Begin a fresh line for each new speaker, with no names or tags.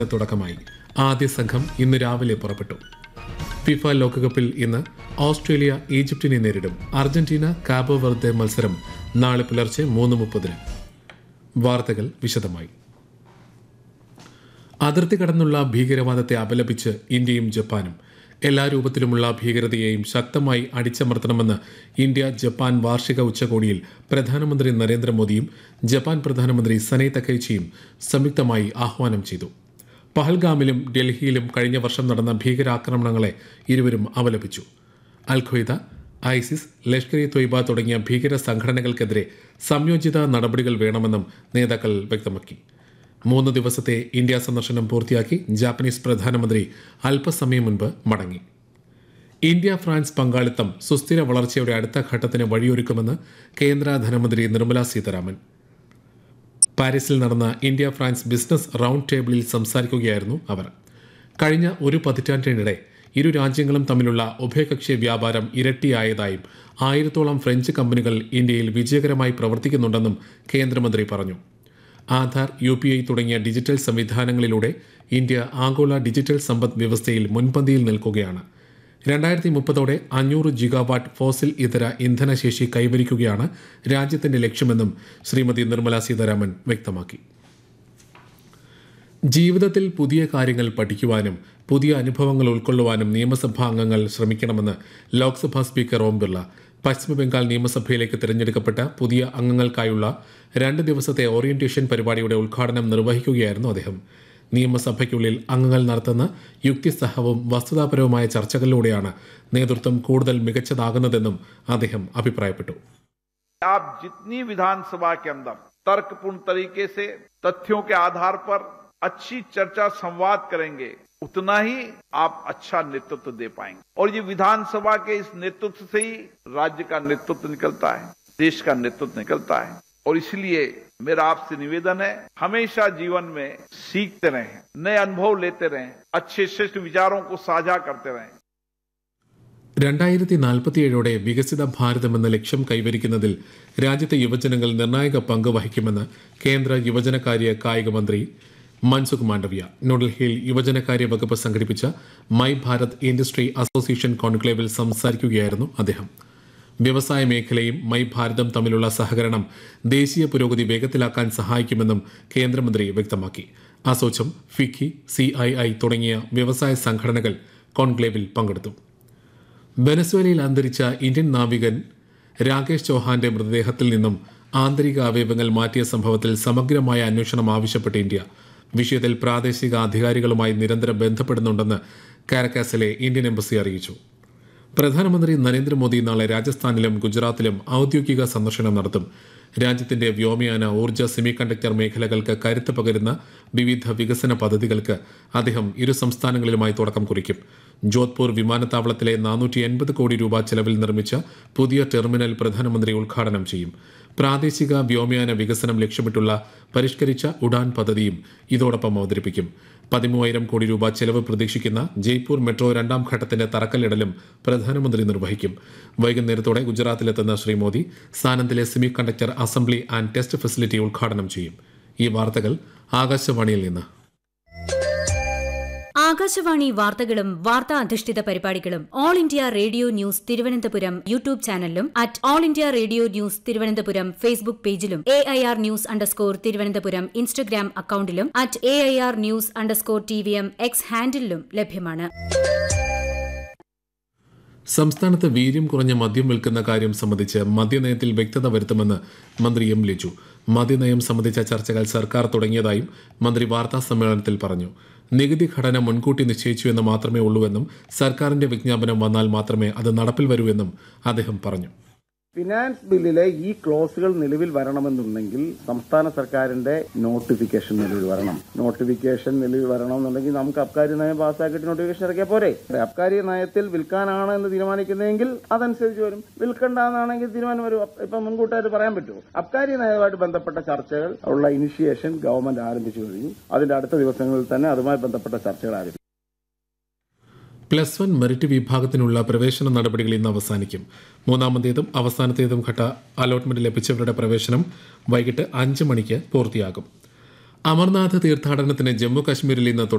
തുടക്കമായി. ആദ്യ സംഘം ഇന്ന് രാവിലെ പുറപ്പെട്ടു. ഫിഫ ലോകകപ്പിൽ ഇന്ന് ഓസ്ട്രേലിയ ഈജിപ്തിനെ നേരിടും. അർജന്റീന കാബോ വെർദെ മത്സരം നാളെ പുലർച്ചെ 3:30. വാർത്തകൾ വിശദമായി. അതിർത്തി കടന്നുള്ള ഭീകരവാദത്തെ അപലപിച്ച് ഇന്ത്യയും ജപ്പാനും എല്ലാ രൂപത്തിലുമുള്ള ഭീകരതയെയും ശക്തമായി അടിച്ചമർത്തണമെന്ന് ഇന്ത്യ ജപ്പാൻ വാർഷിക ഉച്ചകോടിയിൽ പ്രധാനമന്ത്രി നരേന്ദ്രമോദിയും ജപ്പാൻ പ്രധാനമന്ത്രി സനൈ തക്കൈച്ചിയും സംയുക്തമായി ആഹ്വാനം ചെയ്തു. പഹൽഗാമിലും ഡൽഹിയിലും കഴിഞ്ഞ വർഷം നടന്ന ഭീകരാക്രമണങ്ങളെ ഇരുവരും അപലപിച്ചു. അൽ Qaeda, ISIS, Lashkar E Taiba തുടങ്ങിയ ഭീകര സംഘടനകൾക്കെതിരെ സംയോജിത നടപടികൾ വേണമെന്നും നേതാക്കൾ വ്യക്തമാക്കി. 3 ദിവസത്തെ ഇന്ത്യ സന്ദർശനം പൂർത്തിയാക്കി ജാപ്പനീസ് പ്രധാനമന്ത്രി അല്പസമയം മുൻപ് മടങ്ങി. ഇന്ത്യ ഫ്രാൻസ് പങ്കാളിത്തം സുസ്ഥിര വളർച്ചയുടെ അടുത്ത ഘട്ടത്തിന് വഴിയൊരുക്കുമെന്ന് കേന്ദ്ര ധനമന്ത്രി നിർമ്മല സീതാരാമൻ. പാരീസിൽ നടന്ന ഇന്ത്യ ഫ്രാൻസ് ബിസിനസ് റൌണ്ട് ടേബിളിൽ സംസാരിക്കുകയായിരുന്നു അവർ. കഴിഞ്ഞ ഒരു പതിറ്റാണ്ടിനിടെ ഇരു രാജ്യങ്ങളും തമ്മിലുള്ള ഉഭയകക്ഷി വ്യാപാരം ഇരട്ടിയായതായും 1000-ഓളം ഫ്രഞ്ച് കമ്പനികൾ ഇന്ത്യയിൽ വിജയകരമായി പ്രവർത്തിക്കുന്നുണ്ടെന്നും കേന്ദ്രമന്ത്രി പറഞ്ഞു. ആധാർ, UPI തുടങ്ങിയ ഡിജിറ്റൽ സംവിധാനങ്ങളിലൂടെ ഇന്ത്യ ആഗോള ഡിജിറ്റൽ സമ്പദ് വ്യവസ്ഥയിൽ മുൻപന്തിയിൽ നിൽക്കുകയാണ്. 2030 500 ജിഗാവാട്ട് ഫോസിൽ ഇതര ഇന്ധനശേഷി കൈവരിക്കുകയാണ് രാജ്യത്തിന്റെ ലക്ഷ്യമെന്നും ശ്രീമതി നിർമ്മല സീതാരാമൻ വ്യക്തമാക്കി. ജീവിതത്തിൽ പുതിയ കാര്യങ്ങൾ പഠിക്കുവാനും പുതിയ അനുഭവങ്ങൾ ഉൾക്കൊള്ളുവാനും നിയമസഭാ അംഗങ്ങൾ ശ്രമിക്കണമെന്ന് ലോക്സഭാ സ്പീക്കർ ഓം ബിർള പശ്ചിമബംഗാൾ നിയമസഭയിലേക്ക് തിരഞ്ഞെടുക്കപ്പെട്ട പുതിയ അംഗങ്ങൾക്കായുള്ള 2 ദിവസത്തെ ഓറിയന്റേഷൻ പരിപാടിയുടെ ഉദ്ഘാടനം നിർവഹിക്കുകയായിരുന്നു അദ്ദേഹം. നിയമസഭയ്ക്കുള്ളിൽ അംഗങ്ങൾ നടത്തുന്ന യുക്തിസഹവും വസ്തുതാപരവുമായ ചർച്ചകളിലൂടെയാണ് നേതൃത്വം കൂടുതൽ മികച്ചതാകുന്നതെന്നും അദ്ദേഹം അഭിപ്രായപ്പെട്ടു.
आप जितनी विधानसभा के अंदर तर्कपूर्ण तरीके से तथ्यों के आधार पर अच्छी चर्चा संवाद करेंगे, उतना ही आप अच्छा नेतृत्व दे पाएंगे. और ये विधानसभा के इस नेतृत्व से ही राज्य का नेतृत्व निकलता है, देश का नेतृत्व निकलता है. और इसलिए मेरा आपसे निवेदन है, हमेशा जीवन में सीखते रहें, नए अनुभव लेते रहें, अच्छे श्रेष्ठ विचारों को साझा करते रहें.
2047 വികസിത ഭാരതം എന്ന ലക്ഷ്യം കൈവരിക്കുന്നതിൽ രാജ്യത്തെ യുവജനങ്ങൾ നിർണായക പങ്ക് വഹിക്കുമെന്ന് കേന്ദ്ര യുവജനകാര്യ കായിക മന്ത്രി മൻസുഖ് മാണ്ഡവ്യ. ന്യൂഡൽഹിയിൽ യുവജനകാര്യ വകുപ്പ് സംഘടിപ്പിച്ച മൈ ഭാരത് ഇൻഡസ്ട്രി അസോസിയേഷൻ കോൺക്ലേവിൽ സംസാരിക്കുകയായിരുന്നു അദ്ദേഹം. വ്യവസായ മേഖലയും മൈ ഭാരതം തമ്മിലുള്ള സഹകരണം ദേശീയ പുരോഗതി വേഗത്തിലാക്കാൻ സഹായിക്കുമെന്നും കേന്ദ്രമന്ത്രി വ്യക്തമാക്കി. അസോചം, ഫിക്കി, CII തുടങ്ങിയ വ്യവസായ സംഘടനകൾ കോൺക്ലേവിൽ പങ്കെടുത്തു. വെനസ്വേലയിൽ അന്തരിച്ച ഇന്ത്യൻ നാവികൻ രാകേഷ് ചൌഹാന്റെ മൃതദേഹത്തിൽ നിന്നും ആന്തരിക അവയവങ്ങൾ മാറ്റിയ സംഭവത്തിൽ സമഗ്രമായ അന്വേഷണം ആവശ്യപ്പെട്ട് ഇന്ത്യ വിഷയത്തിൽ പ്രാദേശിക അധികാരികളുമായി നിരന്തരം ബന്ധപ്പെടുന്നുണ്ടെന്ന് കാരക്കാസിലെ ഇന്ത്യൻ എംബസി അറിയിച്ചു. പ്രധാനമന്ത്രി നരേന്ദ്രമോദി നാളെ രാജസ്ഥാനിലും ഗുജറാത്തിലും ഔദ്യോഗിക സന്ദർശനം നടത്തും. രാജ്യത്തിന്റെ വ്യോമയാന, ഊർജ്ജ, സെമി കണ്ടക്ടർ മേഖലകൾക്ക് കരുത്ത് പകരുന്ന വിവിധ വികസന പദ്ധതികൾക്ക് അദ്ദേഹം ഇരു സംസ്ഥാനങ്ങളിലുമായി തുടക്കം കുറിക്കും. ജോധ്പൂർ വിമാനത്താവളത്തിലെ 480 കോടി രൂപ ചെലവിൽ നിർമ്മിച്ച പുതിയ ടെർമിനൽ പ്രധാനമന്ത്രി ഉദ്ഘാടനം ചെയ്യും. പ്രാദേശിക വ്യോമയാന വികസനം ലക്ഷ്യമിട്ടുള്ള പരിഷ്കരിച്ച ഉഡാൻ പദ്ധതിയും ഇതോടൊപ്പം അവതരിപ്പിക്കും. 13,000 കോടി രൂപ ചെലവ് പ്രതീക്ഷിക്കുന്ന ജയ്പൂർ മെട്രോ 2ാം ഘട്ടത്തിന്റെ തറക്കല്ലിടലും പ്രധാനമന്ത്രി നിർവഹിക്കും. വൈകുന്നേരത്തോടെ ഗുജറാത്തിലെത്തുന്ന Shri Modi സാനന്ദിലെ semi conductor assembly and test facility ഉദ്ഘാടനം ചെയ്യും. ഈ വാർത്തകൾ ആകാശവാണിയിൽ നിന്ന്.
ആകാശവാണി വാർത്തകളും വാർത്താ അധിഷ്ഠിത പരിപാടികളും all India radio news Thiruvananthapuram YouTube ചാനലിലും @all India radio news Thiruvananthapuram Facebook പേജിലും AIR ന്യൂസ് _ ഇൻസ്റ്റഗ്രാം അക്കൌണ്ടിലും @AIR ന്യൂസ് _ TVM X ഹാൻഡിലും ലഭ്യമാണ്.
സംസ്ഥാനത്ത് വീര്യം കുറഞ്ഞ മദ്യം വിൽക്കുന്ന കാര്യം സംബന്ധിച്ച് മദ്യനയത്തിൽ വ്യക്തത വരുത്തുമെന്ന് മന്ത്രി എം ലിജു. മദ്യനയം സംബന്ധിച്ച ചർച്ചകൾ സർക്കാർ തുടങ്ങിയതായും മന്ത്രി വാർത്താ സമ്മേളനത്തിൽ പറഞ്ഞു. നികുതി ഘടന മുൻകൂട്ടി നിശ്ചയിച്ചുവെന്ന് മാത്രമേ ഉള്ളൂവെന്നും സർക്കാരിന്റെ വിജ്ഞാപനം വന്നാൽ മാത്രമേ അത് നടപ്പിൽ വരൂ എന്നും അദ്ദേഹം പറഞ്ഞു.
ഫിനാൻസ് ബില്ലിലെ ഈ ക്ലോസുകൾ നിലവിൽ വരണമെന്നുണ്ടെങ്കിൽ സംസ്ഥാന സർക്കാരിന്റെ നോട്ടിഫിക്കേഷൻ നിലവിൽ വരണം. നോട്ടിഫിക്കേഷൻ നിലവിൽ വരണമെന്നുണ്ടെങ്കിൽ നമുക്ക് അബ്കാരി നയം പാസ്സാക്കിയിട്ട് നോട്ടിഫിക്കേഷൻ ഇറക്കിയാൽ പോരെ. അബ്കാരി നയത്തിൽ വിൽക്കാനാണ് എന്ന് തീരുമാനിക്കുന്നതെങ്കിൽ അതനുസരിച്ച് വരും. വിൽക്കണ്ടെന്നാണെങ്കിൽ തീരുമാനം വരും. ഇപ്പം മുൻകൂട്ടായിട്ട് പറയാൻ പറ്റുമോ? അബ്കാരി നയവുമായിട്ട് ബന്ധപ്പെട്ട ചർച്ചകൾ ഉള്ള ഇനിഷ്യേഷൻ ഗവൺമെന്റ് ആരംഭിച്ചു കഴിഞ്ഞു. അതിന്റെ അടുത്ത ദിവസങ്ങളിൽ തന്നെ അതുമായി ബന്ധപ്പെട്ട ചർച്ചകൾ ആരംഭിക്കും.
+1 മെറിറ്റ് വിഭാഗത്തിനുള്ള പ്രവേശന നടപടികൾ ഇന്ന് അവസാനിക്കും. മൂന്നാമത്തേതും അവസാനത്തേതും ഘട്ട അലോട്ട്മെന്റ് ലഭിച്ചവരുടെ പ്രവേശനം വൈകിട്ട് 5 മണിക്ക് പൂർത്തിയാകും. അമർനാഥ് തീർത്ഥാടനത്തിന് ജമ്മു കശ്മീരിൽ ഇന്ന്